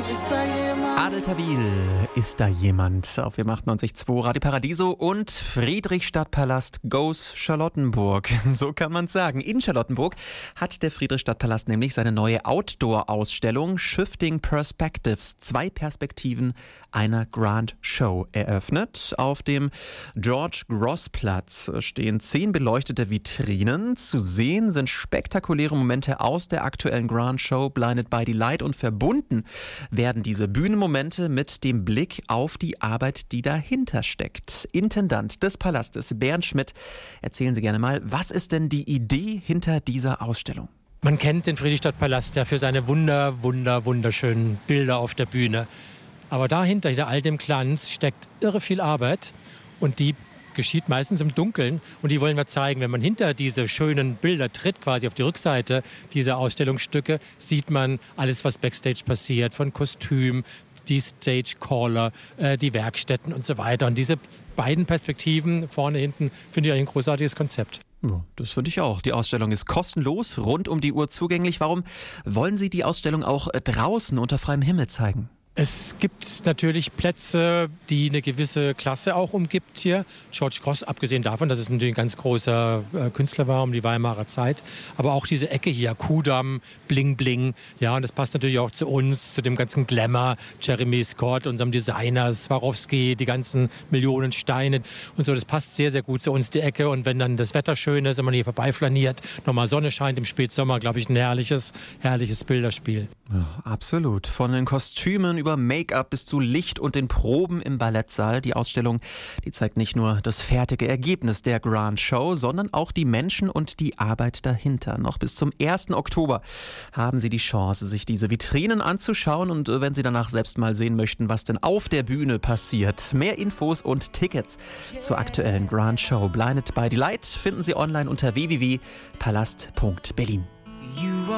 Adel Tawil, ist da jemand? Auf dem 98.2 Radio Paradiso und Friedrichstadtpalast goes Charlottenburg. So kann man sagen. In Charlottenburg hat der Friedrichstadtpalast nämlich seine neue Outdoor-Ausstellung Shifting Perspectives, 2 Perspektiven einer Grand Show eröffnet. Auf dem George-Gross-Platz stehen 10 beleuchtete Vitrinen. Zu sehen sind spektakuläre Momente aus der aktuellen Grand Show Blinded by the Light und verbunden werden diese Bühnenmomente mit dem Blick auf die Arbeit, die dahinter steckt. Intendant des Palastes, Bernd Schmidt, erzählen Sie gerne mal, was ist denn die Idee hinter dieser Ausstellung? Man kennt den Friedrichstadtpalast ja für seine wunderschönen Bilder auf der Bühne. Aber dahinter, hinter all dem Glanz, steckt irre viel Arbeit und die geschieht meistens im Dunkeln und die wollen wir zeigen. Wenn man hinter diese schönen Bilder tritt, quasi auf die Rückseite dieser Ausstellungsstücke, sieht man alles, was Backstage passiert, von Kostüm, die Stagecaller, die Werkstätten und so weiter. Und diese beiden Perspektiven, vorne, hinten, finde ich eigentlich ein großartiges Konzept. Ja, das finde ich auch. Die Ausstellung ist kostenlos, rund um die Uhr zugänglich. Warum wollen Sie die Ausstellung auch draußen unter freiem Himmel zeigen? Es gibt natürlich Plätze, die eine gewisse Klasse auch umgibt hier. George Gross, abgesehen davon, dass es natürlich ein ganz großer Künstler war um die Weimarer Zeit. Aber auch diese Ecke hier, Kudamm, Bling Bling. Ja, und das passt natürlich auch zu uns, zu dem ganzen Glamour. Jeremy Scott, unserem Designer, Swarovski, die ganzen Millionen Steine und so. Das passt sehr, sehr gut zu uns, die Ecke. Und wenn dann das Wetter schön ist und man hier vorbeiflaniert, nochmal Sonne scheint im Spätsommer, glaube ich, ein herrliches Bilderspiel. Ja, absolut. Von den Kostümen über Make-up bis zu Licht und den Proben im Ballettsaal. Die Ausstellung, die zeigt nicht nur das fertige Ergebnis der Grand Show, sondern auch die Menschen und die Arbeit dahinter. Noch bis zum 1. Oktober haben Sie die Chance, sich diese Vitrinen anzuschauen und wenn Sie danach selbst mal sehen möchten, was denn auf der Bühne passiert. Mehr Infos und Tickets zur aktuellen Grand Show Blinded by the Light finden Sie online unter www.palast.berlin.